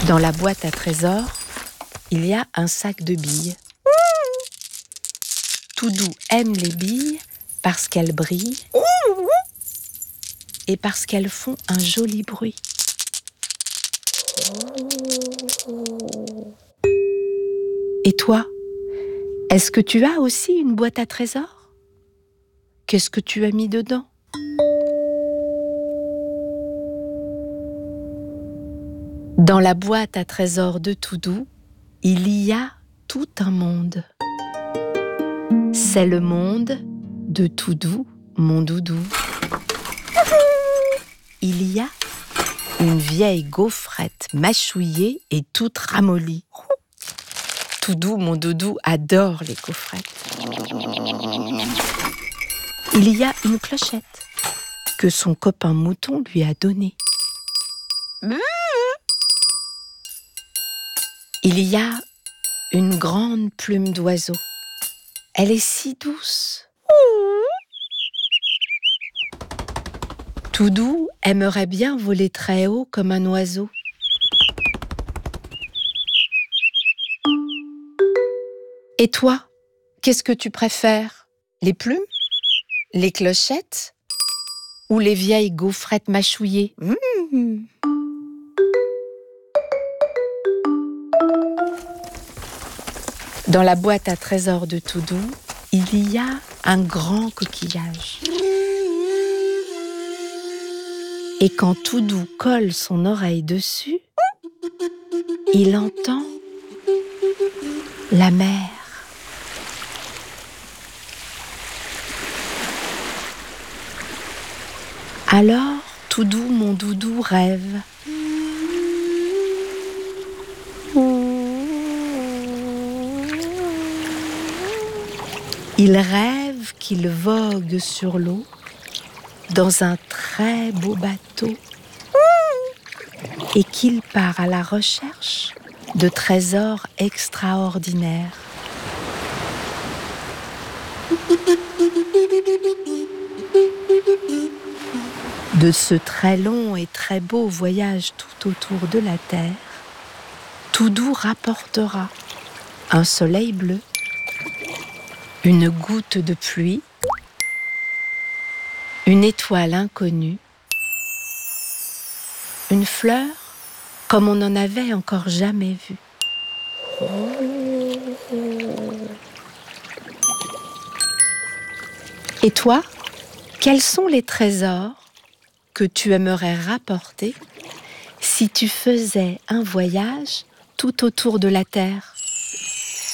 Dans la boîte à trésors, il y a un sac de billes. Toudou aime les billes parce qu'elles brillent et parce qu'elles font un joli bruit. Et toi, est-ce que tu as aussi une boîte à trésors? Qu'est-ce que tu as mis dedans? Dans la boîte à trésors de Toudou, il y a tout un monde. C'est le monde de Toudou, mon doudou. Il y a une vieille gaufrette mâchouillée et toute ramollie. Toudou, mon doudou, adore les gaufrettes. Il y a une clochette que son copain mouton lui a donnée. Il y a une grande plume d'oiseau. Elle est si douce. Toudou aimerait bien voler très haut comme un oiseau. Et toi, qu'est-ce que tu préfères? Les plumes? Les clochettes? Ou les vieilles gaufrettes mâchouillées? Dans la boîte à trésors de Toudou, il y a un grand coquillage. Et quand Toudou colle son oreille dessus, il entend la mer. Alors, Toudou, mon doudou, rêve. Il rêve qu'il vogue sur l'eau dans un très beau bateau et qu'il part à la recherche de trésors extraordinaires. De ce très long et très beau voyage tout autour de la Terre, Toudou rapportera un soleil bleu, une goutte de pluie, une étoile inconnue, une fleur comme on n'en avait encore jamais vu. Et toi, quels sont les trésors que tu aimerais rapporter si tu faisais un voyage tout autour de la Terre?